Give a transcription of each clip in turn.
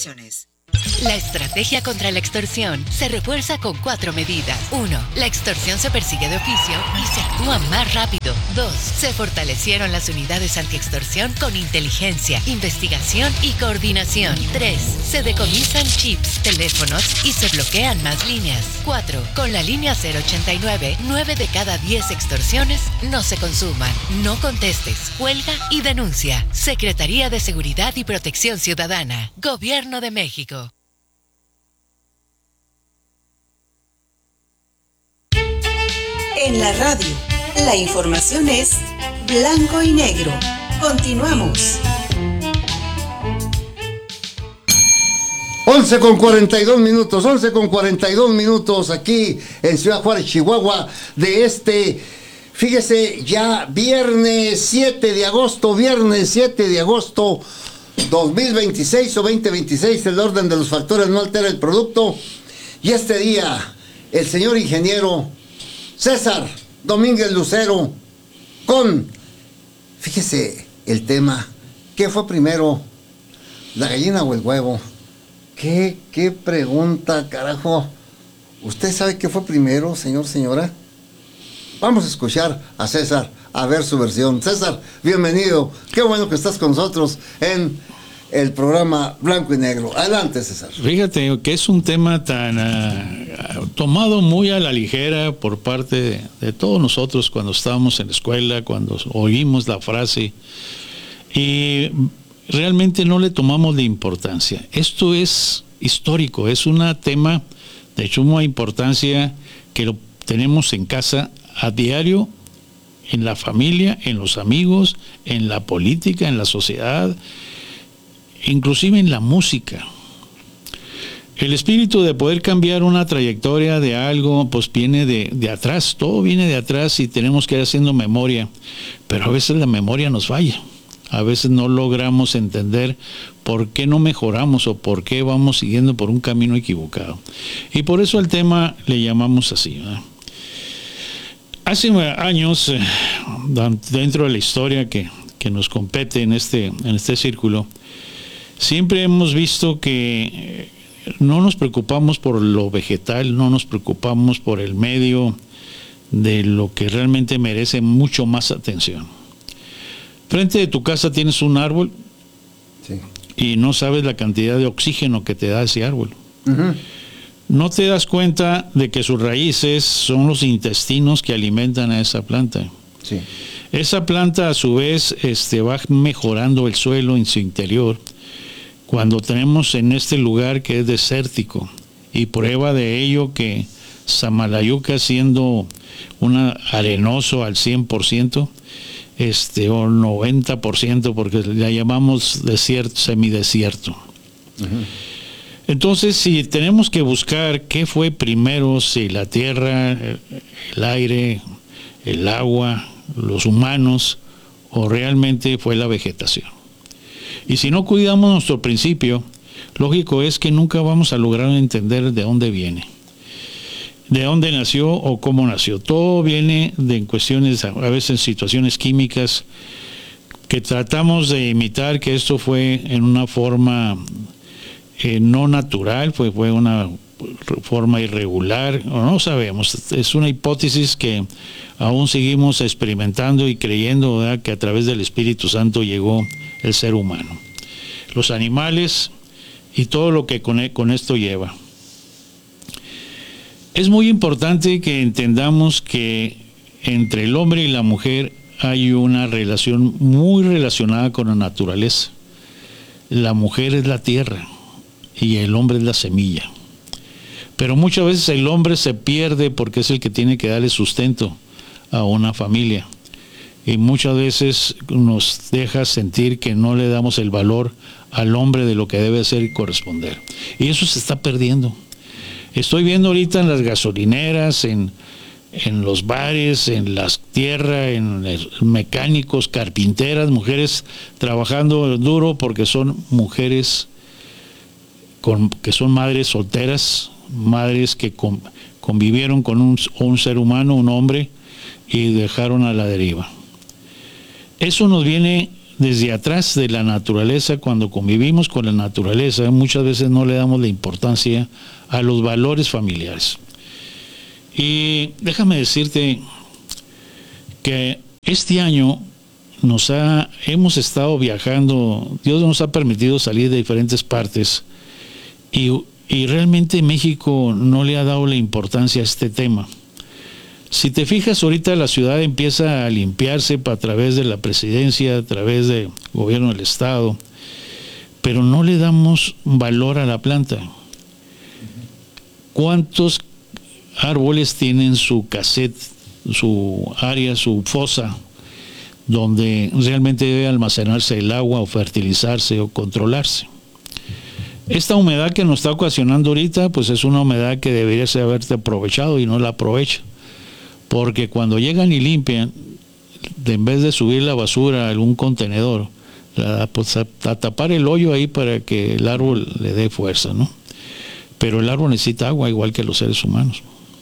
condiciones. La estrategia contra la extorsión se refuerza con 4 medidas. 1. La extorsión se persigue de oficio y se actúa más rápido. 2. Se fortalecieron las unidades antiextorsión con inteligencia, investigación y coordinación. 3. Se decomisan chips, teléfonos y se bloquean más líneas. 4. Con la línea 089, 9 de cada 10 extorsiones no se consuman. No contestes, cuelga y denuncia. Secretaría de Seguridad y Protección Ciudadana. Gobierno de México. En la radio, la información es blanco y negro. Continuamos. 11:42 minutos aquí en Ciudad Juárez, Chihuahua, fíjese, ya viernes 7 de agosto, 2026 o 2026, el orden de los factores no altera el producto. Y este día, el señor ingeniero César Domínguez Lucero fíjese el tema, ¿qué fue primero, la gallina o el huevo? ¿Qué pregunta, carajo? ¿Usted sabe qué fue primero, señora? Vamos a escuchar a César, a ver su versión. César, bienvenido. Qué bueno que estás con nosotros en el programa Blanco y Negro. Adelante, César. Fíjate que es un tema tan tomado muy a la ligera por parte de todos nosotros cuando estábamos en la escuela, cuando oímos la frase, y realmente no le tomamos la importancia. Esto es histórico, es un tema de suma importancia que lo tenemos en casa a diario, en la familia, en los amigos, en la política, en la sociedad, inclusive en la música. El espíritu de poder cambiar una trayectoria de algo, pues viene de atrás, todo viene de atrás y tenemos que ir haciendo memoria, pero a veces la memoria nos falla. A veces no logramos entender por qué no mejoramos o por qué vamos siguiendo por un camino equivocado. Y por eso el tema le llamamos así, ¿verdad? Hace años, dentro de la historia que nos compete en este círculo, siempre hemos visto que no nos preocupamos por lo vegetal, no nos preocupamos por el medio de lo que realmente merece mucho más atención. Frente de tu casa tienes un árbol, sí, y no sabes la cantidad de oxígeno que te da ese árbol. Uh-huh. No te das cuenta de que sus raíces son los intestinos que alimentan a esa planta. Sí. Esa planta a su vez va mejorando el suelo en su interior. Cuando tenemos en este lugar que es desértico, y prueba de ello que Samalayuca, siendo un arenoso al 100%, o 90%, porque la llamamos desierto, semidesierto. Uh-huh. Entonces, si tenemos que buscar qué fue primero, si la tierra, el aire, el agua, los humanos, o realmente fue la vegetación. Y si no cuidamos nuestro principio, lógico es que nunca vamos a lograr entender de dónde viene, de dónde nació o cómo nació. Todo viene de cuestiones, a veces situaciones químicas, que tratamos de imitar que esto fue en una forma no natural, fue una forma irregular, o no sabemos. Es una hipótesis que aún seguimos experimentando y creyendo, ¿verdad?, que a través del Espíritu Santo llegó el ser humano, los animales y todo lo que con esto lleva. Es muy importante que entendamos que entre el hombre y la mujer hay una relación muy relacionada con la naturaleza. La mujer es la tierra y el hombre es la semilla. Pero muchas veces el hombre se pierde porque es el que tiene que darle sustento a una familia. Y muchas veces nos deja sentir que no le damos el valor al hombre de lo que debe ser y corresponder. Y eso se está perdiendo. Estoy viendo ahorita en las gasolineras, en los bares, en las tierras, en mecánicos, carpinteras, mujeres trabajando duro porque son mujeres que son madres solteras, madres que convivieron con un ser humano, un hombre, y dejaron a la deriva. Eso nos viene desde atrás de la naturaleza, cuando convivimos con la naturaleza, muchas veces no le damos la importancia a los valores familiares. Y déjame decirte que este año hemos estado viajando, Dios nos ha permitido salir de diferentes partes y realmente México no le ha dado la importancia a este tema. Si te fijas, ahorita la ciudad empieza a limpiarse a través de la presidencia, a través del gobierno del estado, pero no le damos valor a la planta. ¿Cuántos árboles tienen su cassette, su área, su fosa, donde realmente debe almacenarse el agua o fertilizarse o controlarse? Esta humedad que nos está ocasionando ahorita, pues es una humedad que debería haberte aprovechado y no la aprovecha. Porque cuando llegan y limpian, en vez de subir la basura a algún contenedor, pues a tapar el hoyo ahí para que el árbol le dé fuerza, ¿no? Pero el árbol necesita agua igual que los seres humanos.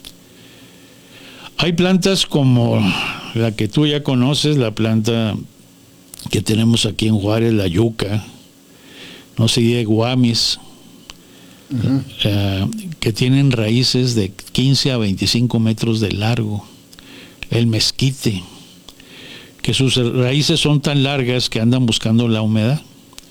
Hay plantas como la que tú ya conoces, la planta que tenemos aquí en Juárez, la yuca, no sé, de guamis, que tienen raíces de 15 a 25 metros de largo. El mezquite, que sus raíces son tan largas que andan buscando la humedad.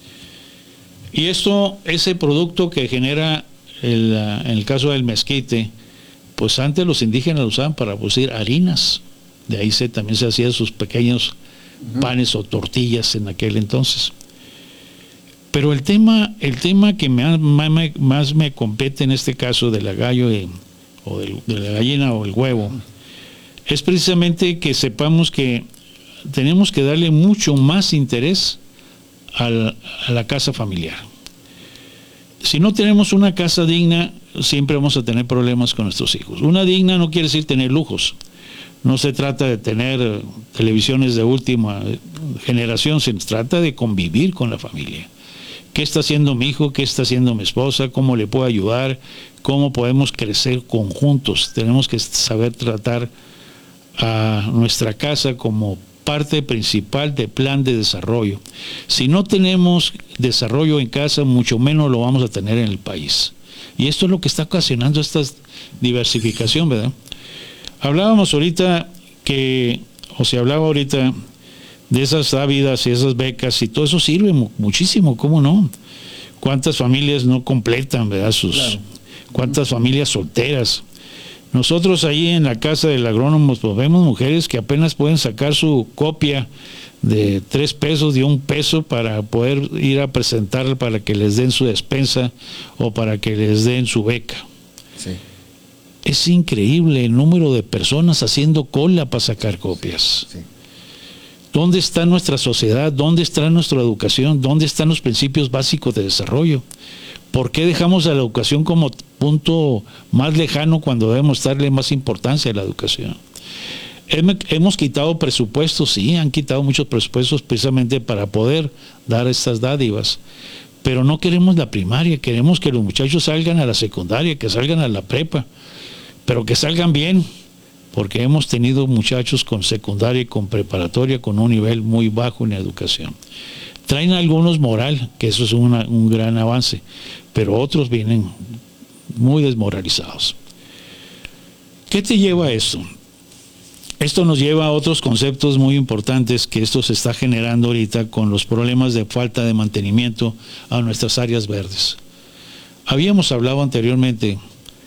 Y ese producto que genera en el caso del mezquite, pues antes los indígenas lo usaban para producir harinas. De ahí también se hacían sus pequeños panes o tortillas en aquel entonces. Pero el tema que más me compete en este caso de la gallo o de la gallina o el huevo, es precisamente que sepamos que tenemos que darle mucho más interés a la casa familiar. Si no tenemos una casa digna, siempre vamos a tener problemas con nuestros hijos. Una digna no quiere decir tener lujos. No se trata de tener televisiones de última generación, se trata de convivir con la familia. ¿Qué está haciendo mi hijo? ¿Qué está haciendo mi esposa? ¿Cómo le puedo ayudar? ¿Cómo podemos crecer conjuntos? Tenemos que saber tratar a nuestra casa como parte principal del plan de desarrollo. Si no tenemos desarrollo en casa, mucho menos lo vamos a tener en el país. Y esto es lo que está ocasionando esta diversificación, ¿verdad? Hablábamos ahorita se hablaba ahorita de esas ávidas y esas becas y todo eso sirve muchísimo, ¿cómo no? ¿Cuántas familias no completan, verdad? Claro. ¿Cuántas familias solteras? Nosotros ahí en la casa del agrónomo pues vemos mujeres que apenas pueden sacar su copia de 3 pesos, de 1 peso para poder ir a presentarla para que les den su despensa o para que les den su beca. Sí. Es increíble el número de personas haciendo cola para sacar copias. Sí. ¿Dónde está nuestra sociedad? ¿Dónde está nuestra educación? ¿Dónde están los principios básicos de desarrollo? ¿Por qué dejamos a la educación como punto más lejano cuando debemos darle más importancia a la educación? Hemos quitado presupuestos, sí, han quitado muchos presupuestos precisamente para poder dar estas dádivas, pero no queremos la primaria, queremos que los muchachos salgan a la secundaria, que salgan a la prepa, pero que salgan bien, porque hemos tenido muchachos con secundaria y con preparatoria con un nivel muy bajo en educación. Traen algunos moral, que eso es un gran avance, pero otros vienen muy desmoralizados. ¿Qué te lleva a esto? Esto nos lleva a otros conceptos muy importantes que esto se está generando ahorita con los problemas de falta de mantenimiento a nuestras áreas verdes. Habíamos hablado anteriormente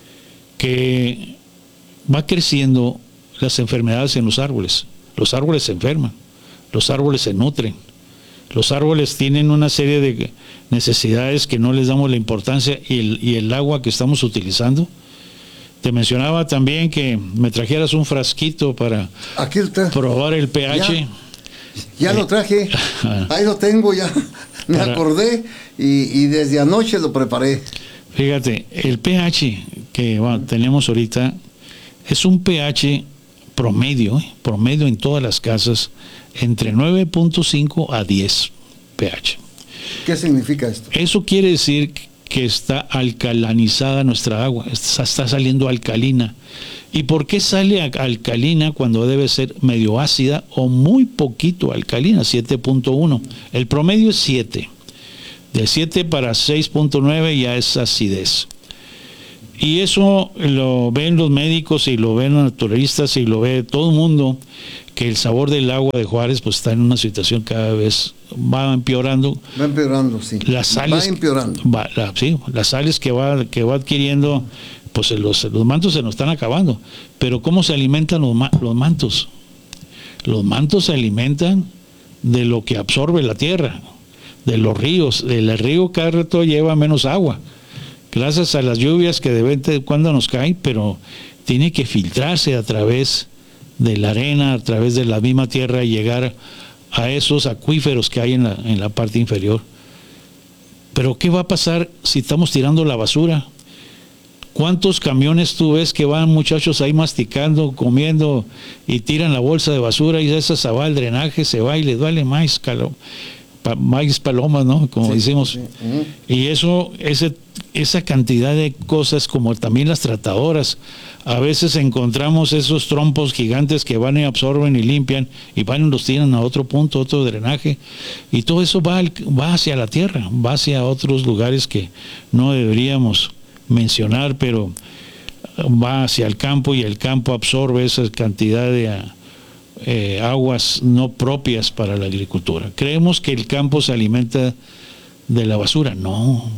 que va creciendo las enfermedades en los árboles. Los árboles se enferman, los árboles se nutren, los árboles tienen una serie de necesidades que no les damos la importancia y el agua que estamos utilizando. Te mencionaba también que me trajeras un frasquito para probar el pH. Ya lo traje, ahí lo tengo ya, me acordé y desde anoche lo preparé. Fíjate, el pH que tenemos ahorita es un pH promedio en todas las casas, entre 9.5 a 10 pH. ¿Qué significa esto? Eso quiere decir que está alcalinizada nuestra agua, está saliendo alcalina. ¿Y por qué sale alcalina cuando debe ser medio ácida o muy poquito alcalina, 7.1? El promedio es 7. De 7 para 6.9 ya es acidez. Y eso lo ven los médicos y lo ven los naturalistas y lo ve todo el mundo, que el sabor del agua de Juárez pues está en una situación cada vez va empeorando. Va empeorando, sí. Las sales, va empeorando. Sí, las sales que va adquiriendo, pues los mantos se nos están acabando. Pero ¿cómo se alimentan los mantos? Los mantos se alimentan de lo que absorbe la tierra, de los ríos. El río cada rato lleva menos agua, gracias a las lluvias que de vez en cuando nos caen, pero tiene que filtrarse a través de la arena, a través de la misma tierra y llegar a esos acuíferos que hay en la parte inferior. Pero ¿qué va a pasar si estamos tirando la basura? ¿Cuántos camiones tú ves que van muchachos ahí masticando, comiendo y tiran la bolsa de basura y esa se va al drenaje, se va y les vale maíz palomas, ¿no? Como decimos. Sí. Y esa cantidad de cosas, como también las tratadoras, a veces encontramos esos trompos gigantes que van y absorben y limpian y van y los tiran a otro punto, otro drenaje, y todo eso va hacia la tierra, va hacia otros lugares que no deberíamos mencionar, pero va hacia el campo y el campo absorbe esa cantidad de aguas no propias para la agricultura. Creemos que el campo se alimenta de la basura. No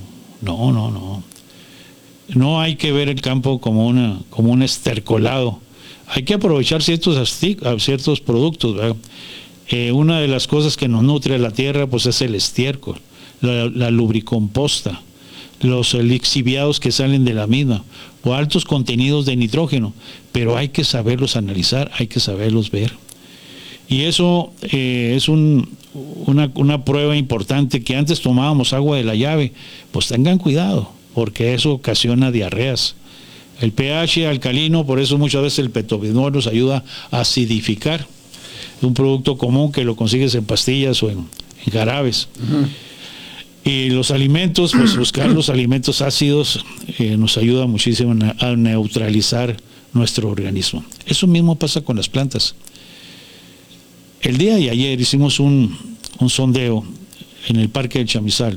hay que ver el campo como un estercolado. Hay que aprovechar ciertos productos, ¿verdad? Una de las cosas que nos nutre a la tierra pues es el estiércol, la lubricomposta, los lixiviados que salen de la misma, o altos contenidos de nitrógeno, pero hay que saberlos analizar, hay que saberlos ver. Y eso es una prueba importante, que antes tomábamos agua de la llave, pues tengan cuidado, porque eso ocasiona diarreas. El pH alcalino, por eso muchas veces el petobismol nos ayuda a acidificar. Es un producto común que lo consigues en pastillas o en jarabes. Y los alimentos, pues buscar los alimentos ácidos nos ayuda muchísimo a neutralizar nuestro organismo. Eso mismo pasa con las plantas. El día de ayer hicimos un sondeo en el Parque del Chamizal.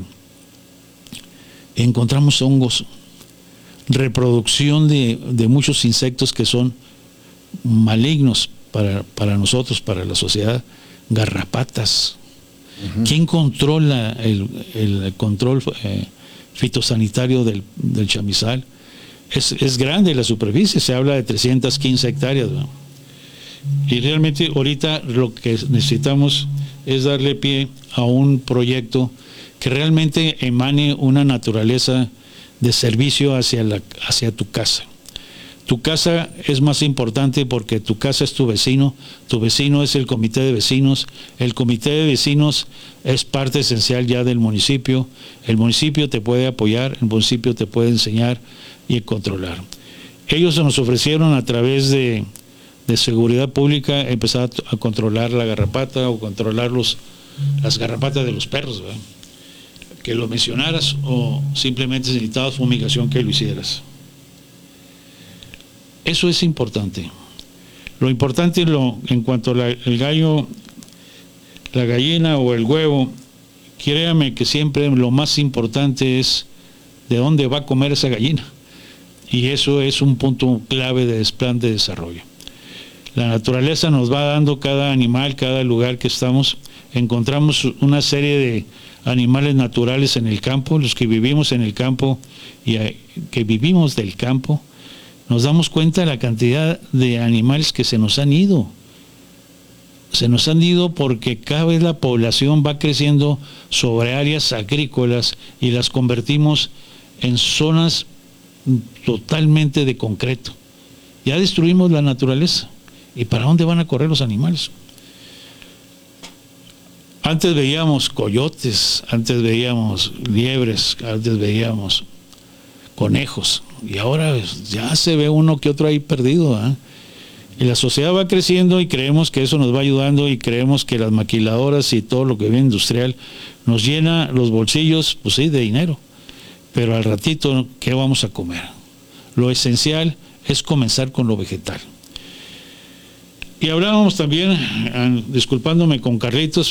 Encontramos hongos, reproducción de muchos insectos que son malignos para nosotros, para la sociedad. Garrapatas. ¿Quién controla el control fitosanitario del Chamizal? Es grande la superficie, se habla de 315 hectáreas, ¿no? Y realmente ahorita lo que necesitamos es darle pie a un proyecto que realmente emane una naturaleza de servicio hacia tu casa. Tu casa es más importante porque tu casa es tu vecino es el comité de vecinos, el comité de vecinos es parte esencial ya del municipio, el municipio te puede apoyar, el municipio te puede enseñar y controlar. Ellos se nos ofrecieron a través de seguridad pública empezar a controlar la garrapata o controlar las garrapatas de los perros, ¿verdad? Que lo mencionaras, o simplemente si necesitabas fumigación que lo hicieras. Eso es importante. Lo importante en cuanto el gallo, la gallina o el huevo, créame que siempre lo más importante es de dónde va a comer esa gallina. Y eso es un punto clave del plan de desarrollo. La naturaleza nos va dando cada animal, cada lugar que estamos. Encontramos una serie de animales naturales en el campo, los que vivimos en el campo y que vivimos del campo. Nos damos cuenta de la cantidad de animales que se nos han ido. Se nos han ido porque cada vez la población va creciendo sobre áreas agrícolas y las convertimos en zonas totalmente de concreto. Ya destruimos la naturaleza. ¿Y para dónde van a correr los animales? Antes veíamos coyotes, antes veíamos liebres, antes veíamos conejos, y ahora ya se ve uno que otro ahí perdido, ¿eh? Y la sociedad va creciendo y creemos que eso nos va ayudando, y creemos que las maquiladoras y todo lo que viene industrial nos llena los bolsillos, pues sí, de dinero, pero al ratito, ¿qué vamos a comer? Lo esencial es comenzar con lo vegetal. Y hablábamos también, disculpándome con Carlitos,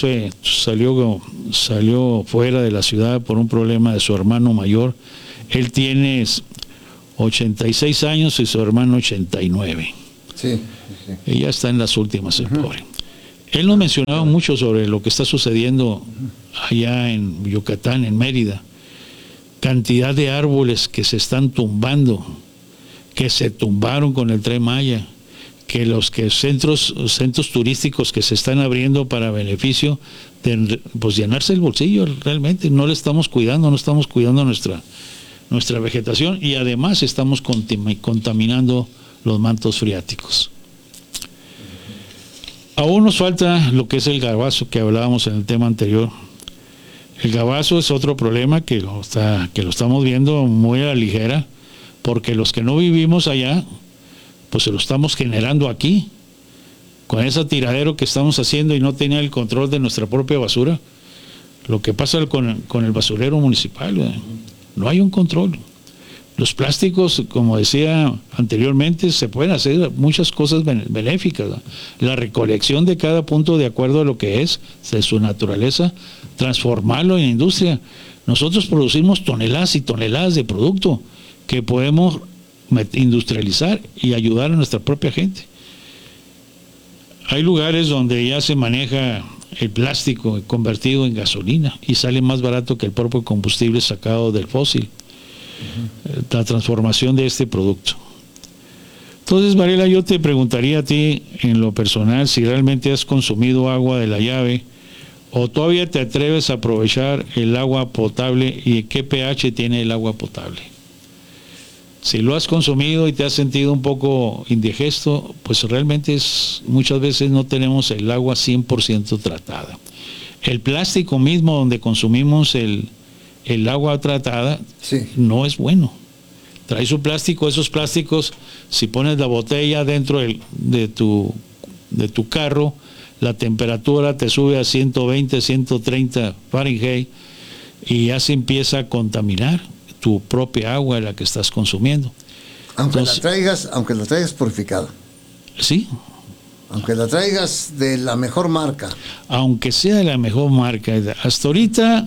salió fuera de la ciudad por un problema de su hermano mayor. Él tiene 86 años y su hermano 89. Sí. Ella está en las últimas, el pobre. Él nos mencionaba mucho sobre lo que está sucediendo allá en Yucatán, en Mérida. Cantidad de árboles que se están tumbando, que se tumbaron con el Tren Maya, que centros turísticos que se están abriendo para beneficio de pues llenarse el bolsillo. Realmente no le estamos cuidando, no estamos cuidando nuestra vegetación, y además estamos contaminando los mantos freáticos. Aún nos falta lo que es el gabazo que hablábamos en el tema anterior. El gabazo es otro problema que lo estamos viendo muy a la ligera, porque los que no vivimos allá, pues se lo estamos generando aquí, con ese tiradero que estamos haciendo y no tener el control de nuestra propia basura. Lo que pasa con el basurero municipal, no hay un control. Los plásticos, como decía anteriormente, se pueden hacer muchas cosas benéficas. La recolección de cada punto de acuerdo a lo que es, de su naturaleza, transformarlo en industria. Nosotros producimos toneladas y toneladas de producto que podemos industrializar y ayudar a nuestra propia gente. Hay lugares donde ya se maneja el plástico convertido en gasolina y sale más barato que el propio combustible sacado del fósil. La transformación de este producto. Entonces, Varela, yo te preguntaría a ti en lo personal si realmente has consumido agua de la llave o todavía te atreves a aprovechar el agua potable, y qué pH tiene el agua potable. Si lo has consumido y te has sentido un poco indigesto, pues realmente muchas veces no tenemos el agua 100% tratada. El plástico mismo donde consumimos el agua tratada, sí, no es bueno. Trae su plástico, esos plásticos, si pones la botella dentro de tu carro, la temperatura te sube a 120, 130 Fahrenheit y ya se empieza a contaminar tu propia agua, la que estás consumiendo. Aunque la traigas purificada. Sí. Aunque la traigas de la mejor marca. Aunque sea de la mejor marca. Hasta ahorita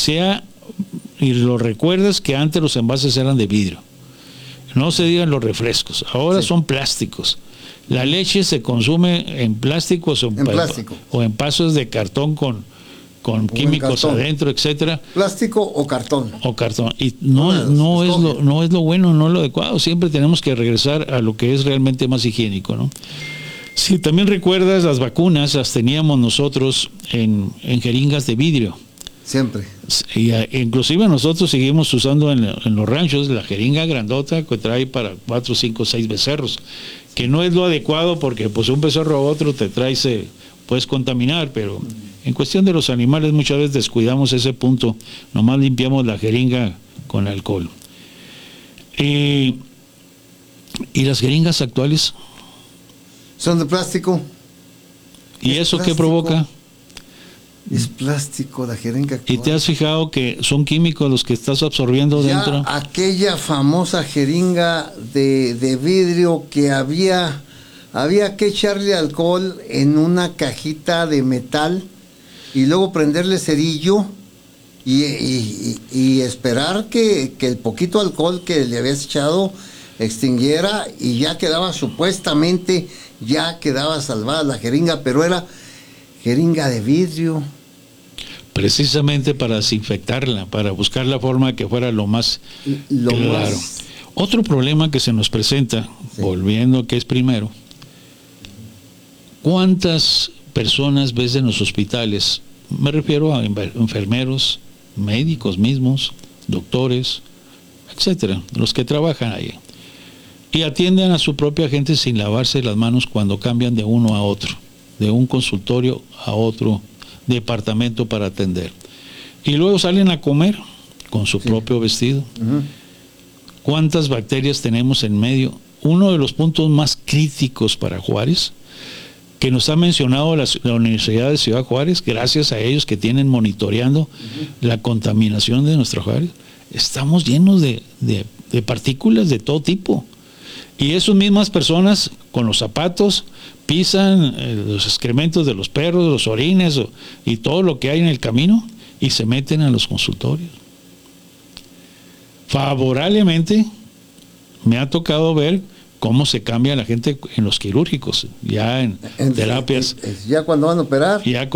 y lo recuerdas que antes los envases eran de vidrio. No se digan los refrescos, ahora sí, son plásticos. La leche se consume en plásticos o en vasos de cartón con químicos adentro, etcétera. Plástico o cartón. Y no es lo bueno, no es lo adecuado. Siempre tenemos que regresar a lo que es realmente más higiénico, ¿no? Si también recuerdas, las vacunas las teníamos nosotros en jeringas de vidrio. Siempre. Y inclusive nosotros seguimos usando en los ranchos la jeringa grandota que trae para 4, 5, 6 becerros, que no es lo adecuado porque pues un becerro a otro puedes contaminar, pero en cuestión de los animales muchas veces descuidamos ese punto, nomás limpiamos la jeringa con alcohol. Y las jeringas actuales son de plástico. ¿Y eso qué provoca? Es plástico la jeringa actual. ¿Y te has fijado que son químicos los que estás absorbiendo dentro? Aquella famosa jeringa de vidrio que había que echarle alcohol en una cajita de metal y luego prenderle cerillo y esperar que el poquito alcohol que le habías echado extinguiera y ya quedaba salvada la jeringa, pero era jeringa de vidrio. Precisamente para desinfectarla, para buscar la forma que fuera lo más claro. Otro problema que se nos presenta, sí, volviendo que es primero, ¿cuántas personas ves en los hospitales? Me refiero a enfermeros, médicos mismos, doctores, etcétera, los que trabajan ahí. Y atienden a su propia gente sin lavarse las manos cuando cambian de uno a otro, de un consultorio a otro departamento para atender. Y luego salen a comer con su propio vestido. ¿Cuántas bacterias tenemos en medio? Uno de los puntos más críticos para Juárez, que nos ha mencionado la Universidad de Ciudad Juárez, gracias a ellos que tienen monitoreando la contaminación de nuestro Juárez, estamos llenos de partículas de todo tipo. Y esas mismas personas con los zapatos pisan los excrementos de los perros, los orines y todo lo que hay en el camino y se meten a los consultorios. Favorablemente me ha tocado ver cómo se cambia la gente en los quirúrgicos, ya en terapias. Ya cuando van a operar. Ya